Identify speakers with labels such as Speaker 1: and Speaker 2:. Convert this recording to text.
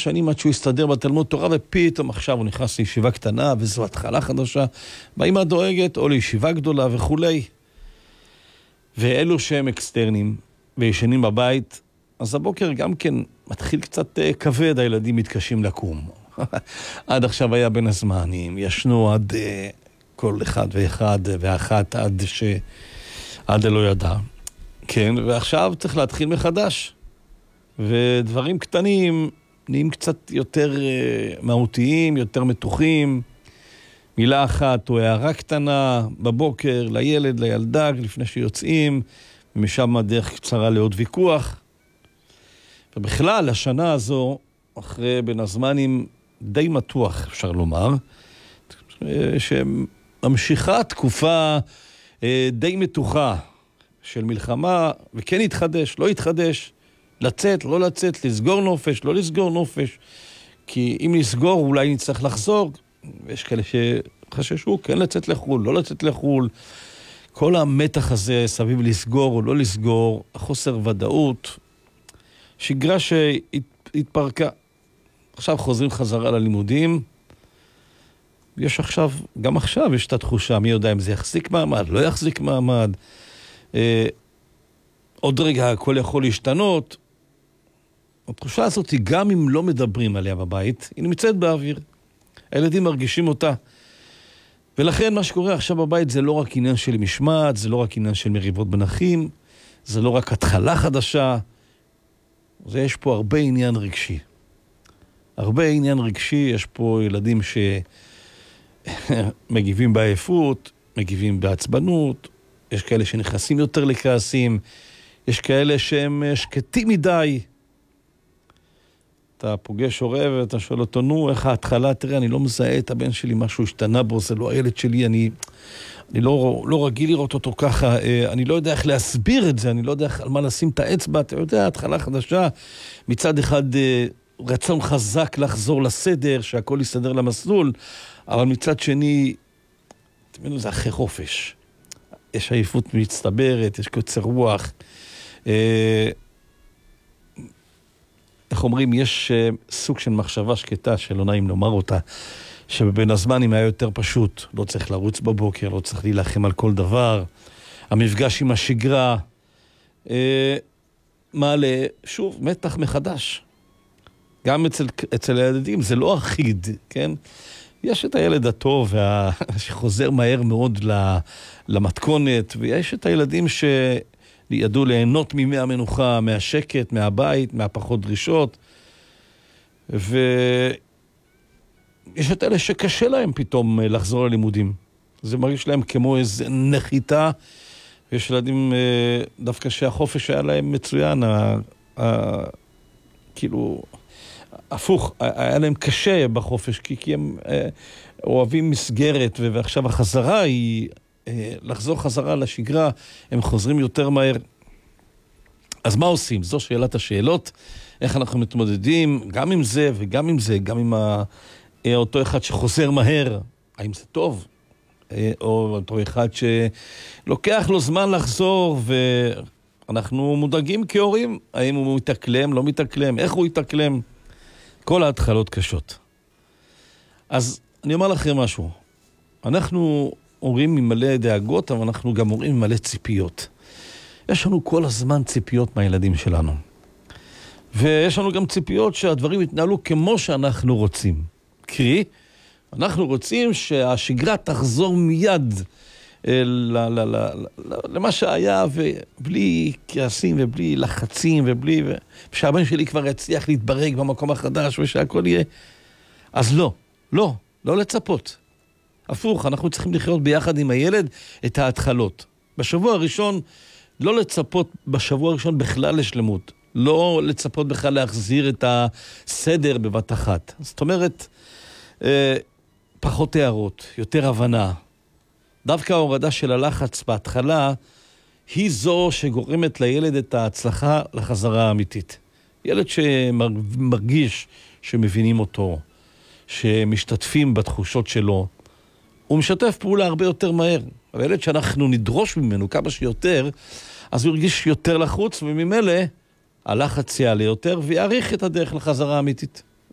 Speaker 1: שנים עד שהוא הסתדר בתלמוד תורה, ופתאום עכשיו הוא נכנס לישיבה קטנה, וזו התחלה חדשה. באמא דואגת, או לישיבה גדולה וכולי. ואלו שהם אקסטרנים, וישנים בבית, אז הבוקר גם כן מתחיל קצת כבד, הילדים מתקשים לקום. עד עכשיו היה בין הזמנים, ישנו עד כל אחד ואחד ואחת, עד לא ידע. כן, ועכשיו צריך להתחיל מחדש. ודברים קטנים נהיים קצת יותר מהותיים, יותר מתוחים. מילה אחת או הערה קטנה בבוקר לילד, לילדה, לפני שיוצאים, ומשם הדרך קצרה לעוד ויכוח. ובכלל, השנה הזו, אחרי בין הזמנים די מתוח, אפשר לומר, שממשיכה תקופה די מתוחה של מלחמה, וכן יתחדש, לא יתחדש, לצאת, לא לצאת, לסגור נופש, לא לסגור נופש, כי אם נסגור אולי נצטרך לחזור, ויש כאלה שחששו, כן לצאת לחול, לא לצאת לחול, כל המתח הזה סביב לסגור או לא לסגור, חוסר ודאות, שגרה שהתפרקה. עכשיו חוזרים חזרה ללימודים, יש עכשיו, גם עכשיו יש את התחושה, מי יודע אם זה יחזיק מעמד, לא יחזיק מעמד, עוד רגע הכל יכול להשתנות. התחושה הזאת היא גם אם לא מדברים עליה בבית, היא נמצאת באוויר. הילדים מרגישים אותה. ולכן מה שקורה עכשיו בבית זה לא רק עניין של משמעת, זה לא רק עניין של מריבות בין אחים, זה לא רק התחלה חדשה, יש פה הרבה עניין רגשי. הרבה עניין רגשי, יש פה ילדים שמגיבים בעייפות, מגיבים בעצבנות, יש כאלה שנכנסים יותר לכעסים, יש כאלה שהם שקטים מדי. אתה פוגש הורה ואתה שואל אותו, נו, איך ההתחלה? תראה, אני לא מזהה את הבן שלי, משהו השתנה בו, זה לא הילד שלי, אני לא רגיל לראות אותו ככה, אני לא יודע איך להסביר את זה, אני לא יודע על מה לשים את האצבע, אתה יודע, התחלה חדשה, מצד אחד רצון חזק לחזור לסדר, שהכל יסדר למסלול, אבל מצד שני, תמידו, זה אחרי חופש. יש עייפות מצטברת, יש קוצר רוח, איך אומרים, יש סוג של מחשבה שקטה שלא נעים לומר אותה, שבבין הזמנים היה יותר פשוט, לא צריך לרוץ בבוקר, לא צריך להילחם על כל דבר, המפגש עם השגרה, מעלה, שוב, מתח מחדש. גם אצל הילדים זה לא אחיד, כן? יש את הילד הטוב שחוזר מהר מאוד למתכונת, ויש את הילדים שידעו ליהנות מימי המנוחה, מהשקט, מהבית, מהפחות דרישות, ויש את אלה שקשה להם פתאום לחזור ללימודים. זה מרגיש להם כמו איזו נחיתה, ויש ילדים דווקא שהחופש היה להם מצוין, כאילו הפוך, היה להם קשה בחופש, כי הם אוהבים מסגרת, ועכשיו החזרה היא לחזור חזרה לשגרה, הם חוזרים יותר מהר. אז מה עושים? זו שאלת השאלות, איך אנחנו מתמודדים גם עם זה וגם עם זה, גם עם אותו אחד שחוזר מהר, האם זה טוב? או אותו אחד שלוקח לו זמן לחזור, ואנחנו מודאגים כהורים, האם הוא מתאקלם, לא מתאקלם, איך הוא יתאקלם? כל ההתחלות קשות. אז אני אומר לכם משהו, אנחנו הורים ממלא דאגות, אבל אנחנו גם הורים ממלא ציפיות. יש לנו כל הזמן ציפיות מהילדים שלנו. ויש לנו גם ציפיות שהדברים יתנהלו כמו שאנחנו רוצים. קרי, אנחנו רוצים שהשגרה תחזור מיד למה שהיה, ובלי כעסים ובלי לחצים, ושהבן שלי כבר יצליח להתברג במקום החדש, ושהכל יהיה. אז לא לצפות. הפוך, אנחנו צריכים לחיות ביחד עם הילד את ההתחלות. בשבוע הראשון, לא לצפות בשבוע הראשון בכלל לשלמות. לא לצפות בכלל להחזיר את הסדר בבת אחת. זאת אומרת, פחות הערות, יותר הבנה. דווקא ההורדה של הלחץ בהתחלה, היא זו שגורמת לילד את ההצלחה לחזרה האמיתית. ילד שמרגיש שמבינים אותו, שמשתתפים בתחושות שלו, הוא משתף פעולה הרבה יותר מהר. אבל ילד שאנחנו נדרוש ממנו כמה שיותר, אז הוא ירגיש יותר לחוץ, וממילא הלחץ יעלה יותר, ויעריך את הדרך לחזרה האמיתית.